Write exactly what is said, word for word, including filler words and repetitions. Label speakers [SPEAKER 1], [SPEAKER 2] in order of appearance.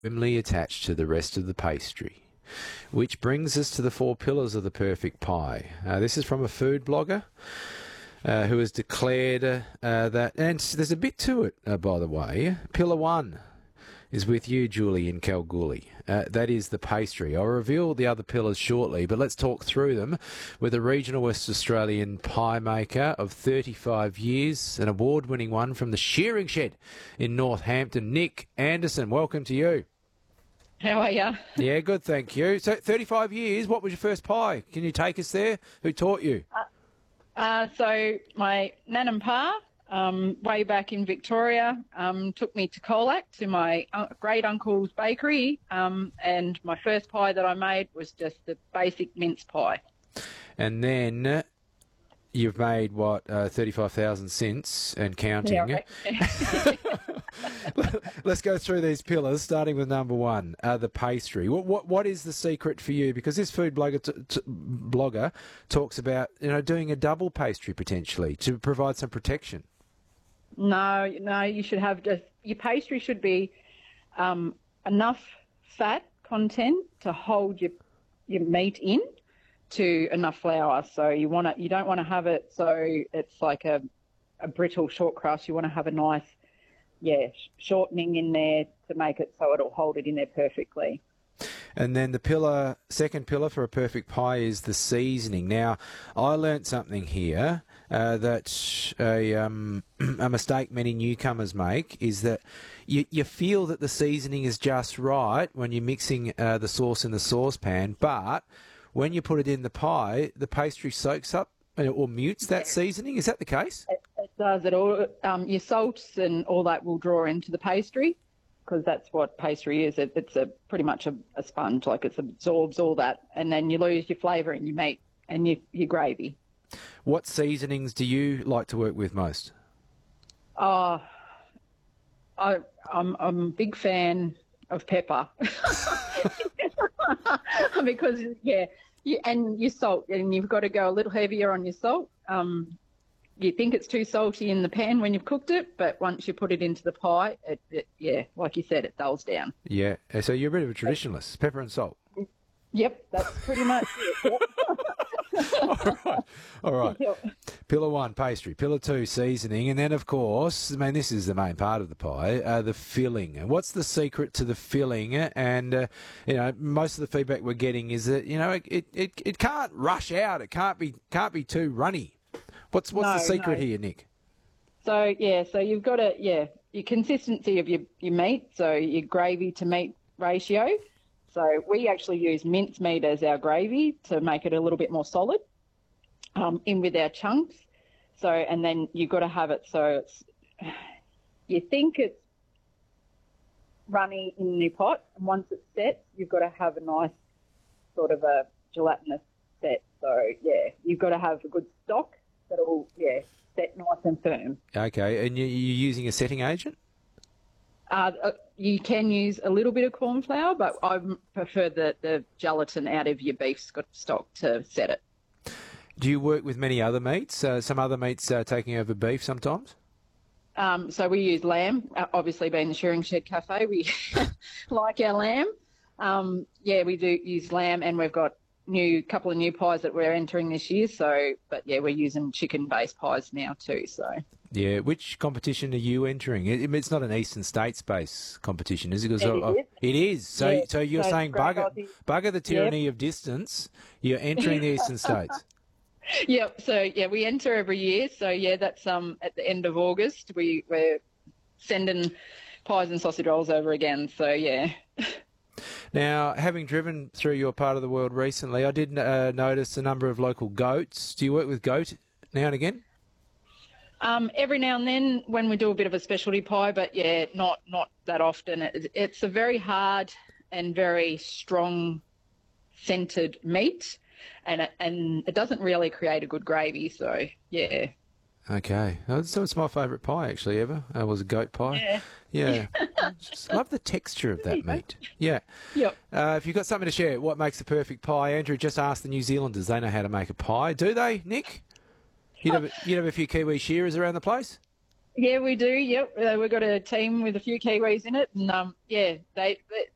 [SPEAKER 1] firmly attached to the rest of the pastry. Which brings us to the four pillars of the perfect pie. Uh, this is from a food blogger uh, who has declared uh, uh, that, and there's a bit to it, uh, by the way. Pillar one is with you, Julie, in Kalgoorlie. Uh, that is the pastry. I'll reveal the other pillars shortly, but let's talk through them with a regional West Australian pie maker of thirty-five years, an award-winning one from the Shearing Shed in Northampton, Nick Anderson. Welcome to you.
[SPEAKER 2] How are you?
[SPEAKER 1] Yeah, good, thank you. So, thirty-five years, what was your first pie? Can you take us there? Who taught you?
[SPEAKER 2] Uh, uh, so, my nan and pa, um, way back in Victoria, um, took me to Colac to my uh, great uncle's bakery, um, and my first pie that I made was just the basic mince pie.
[SPEAKER 1] And then you've made, what, uh, thirty-five thousand since and counting.
[SPEAKER 2] Yeah, right.
[SPEAKER 1] Let's go through these pillars, starting with number one, uh, the pastry. What, what what is the secret for you? Because this food blogger t- t- blogger talks about, you know, doing a double pastry potentially to provide some protection.
[SPEAKER 2] No, no, you should have just your pastry should be um, enough fat content to hold your your meat in to enough flour. So you want to you don't want to have it so it's like a a brittle short crust. You want to have a nice yeah shortening in there to make it so it'll hold it in there perfectly.
[SPEAKER 1] And then the pillar, second pillar for a perfect pie is the seasoning. Now, I learnt something here uh, that a, um, a mistake many newcomers make is that you, you feel that the seasoning is just right when you're mixing uh, the sauce in the saucepan, but when you put it in the pie, the pastry soaks up or mutes that seasoning. Is that the case?
[SPEAKER 2] It, it does. It all. Um, your salts and all that will draw into the pastry, because that's what pastry is. It, it's a pretty much a, a sponge, like it absorbs all that, and then you lose your flavour in your meat and your, your gravy.
[SPEAKER 1] What seasonings do you like to work with most?
[SPEAKER 2] Oh, I, I'm, I'm a big fan of pepper because, yeah, you, and your salt, and you've got to go a little heavier on your salt. Um, You think it's too salty in the pan when you've cooked it, but once you put it into the pie, it, it yeah, like you said, it dulls down.
[SPEAKER 1] Yeah, so you're a bit of a traditionalist, pepper and salt.
[SPEAKER 2] Yep, that's pretty much it.
[SPEAKER 1] All right, all right.
[SPEAKER 2] Yep.
[SPEAKER 1] Pillar one, pastry. Pillar two, seasoning. And then, of course, I mean, this is the main part of the pie, uh, the filling. And what's the secret to the filling? And, uh, you know, most of the feedback we're getting is that, you know, it, it, it, it can't rush out. It can't be can't be too runny. What's what's
[SPEAKER 2] No,
[SPEAKER 1] the secret
[SPEAKER 2] no.
[SPEAKER 1] here, Nick?
[SPEAKER 2] So, yeah, so you've got to, yeah, your consistency of your, your meat, so your gravy to meat ratio. So we actually use minced meat as our gravy to make it a little bit more solid um, in with our chunks. So, and then you've got to have it so it's, you think it's runny in the pot, and once it's set, you've got to have a nice sort of a gelatinous set. So, yeah, you've got to have a good stock that'll, yeah, set nice and firm.
[SPEAKER 1] Okay, and you, you're using a setting agent?
[SPEAKER 2] Uh, uh, you can use a little bit of corn flour, but I prefer the, the gelatin out of your beef stock to set it.
[SPEAKER 1] Do you work with many other meats? Uh, some other meats uh, taking over beef sometimes?
[SPEAKER 2] Um, so we use lamb, uh, obviously being the Shearing Shed Cafe, we like our lamb. Um, yeah, we do use lamb, and we've got new couple of new pies that we're entering this year. So, but yeah, we're using chicken-based pies now too. So.
[SPEAKER 1] Yeah, which competition are you entering? It, it's not an Eastern States-based competition, is it? Because
[SPEAKER 2] It
[SPEAKER 1] I, I,
[SPEAKER 2] is.
[SPEAKER 1] it is. So,
[SPEAKER 2] Yeah,
[SPEAKER 1] so you're
[SPEAKER 2] so
[SPEAKER 1] saying
[SPEAKER 2] Great
[SPEAKER 1] bugger,
[SPEAKER 2] Aussie.
[SPEAKER 1] bugger the tyranny of distance. You're entering the Eastern States.
[SPEAKER 2] Yep. So yeah, we enter every year. So yeah, that's um at the end of August. We we're sending pies and sausage rolls over again. So yeah.
[SPEAKER 1] Now, having driven through your part of the world recently, I did uh, notice a number of local goats. Do you work with goat now and again?
[SPEAKER 2] Um, every now and then when we do a bit of a specialty pie, but yeah, not not that often. It, it's a very hard and very strong scented meat, and it, and it doesn't really create a good gravy. So yeah.
[SPEAKER 1] Okay, Oh, so it's my favourite pie actually ever. Uh, was a goat pie.
[SPEAKER 2] Yeah.
[SPEAKER 1] Yeah, just love the texture of that meat. Yeah.
[SPEAKER 2] Yep.
[SPEAKER 1] Uh, if you've got something to share, what makes the perfect pie? Andrew just asked the New Zealanders. They know how to make a pie, do they, Nick? You'd have, you'd have a few Kiwi shearers around the place?
[SPEAKER 2] Yeah, we do. Yep, uh, we've got a team with a few Kiwis in it, and um, yeah, they, they